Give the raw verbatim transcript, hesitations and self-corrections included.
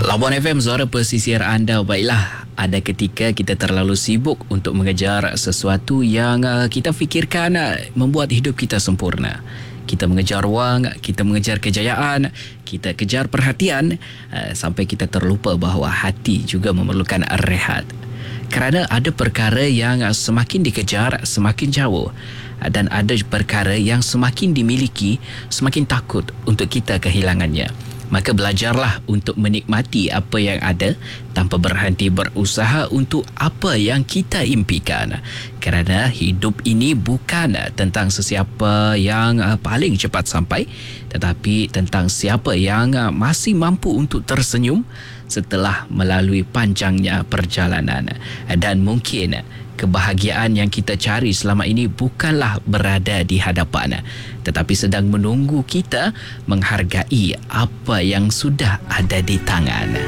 Labuan F M, suara pesisir anda. Baiklah, ada ketika kita terlalu sibuk untuk mengejar sesuatu yang uh, kita fikirkan uh, membuat hidup kita sempurna. Kita mengejar wang, kita mengejar kejayaan, kita kejar perhatian uh, sampai kita terlupa bahawa hati juga memerlukan rehat. Kerana ada perkara yang uh, semakin dikejar, semakin jauh. Dan ada perkara yang semakin dimiliki, semakin takut untuk kita kehilangannya. Maka belajarlah untuk menikmati apa yang ada tanpa berhenti berusaha untuk apa yang kita impikan. Kerana hidup ini bukan tentang sesiapa yang paling cepat sampai, tetapi tentang siapa yang masih mampu untuk tersenyum setelah melalui panjangnya perjalanan. Dan mungkin kebahagiaan yang kita cari selama ini bukanlah berada di hadapan, tetapi sedang menunggu kita menghargai apa yang sudah ada di tangan.